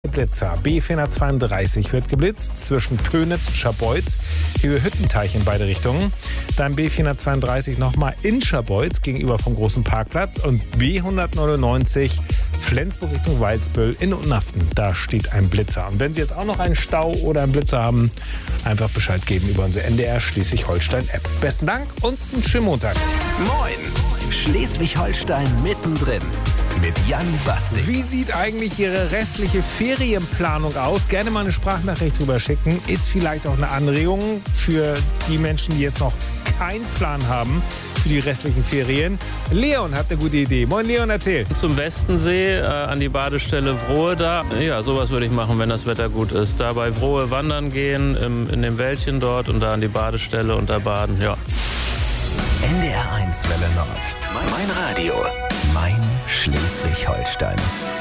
Blitzer. B432 wird geblitzt zwischen Pönitz und Scharbeutz, Höhe-Hüttenteich in beide Richtungen. Dann B432 nochmal in Scharbeutz gegenüber vom großen Parkplatz und B199 Flensburg Richtung Walsbüll in Unaften. Da steht ein Blitzer. Und wenn Sie jetzt auch noch einen Stau oder einen Blitzer haben, einfach Bescheid geben über unsere NDR Schleswig-Holstein-App. Besten Dank und einen schönen Montag. Moin! Schleswig-Holstein mittendrin. Mit Jan Bastik. Wie sieht eigentlich Ihre restliche Ferienplanung aus? Gerne mal eine Sprachnachricht drüber schicken. Ist vielleicht auch eine Anregung für die Menschen, die jetzt noch keinen Plan haben für die restlichen Ferien. Leon hat eine gute Idee. Moin Leon, erzähl. Zum Westensee, an die Badestelle Vrohe da. Ja, sowas würde ich machen, wenn das Wetter gut ist. Da bei Vrohe wandern gehen, in dem Wäldchen dort und da an die Badestelle und da baden, ja. NDR 1 Welle Nord. Mein Radio. Mein Schleswig-Holstein.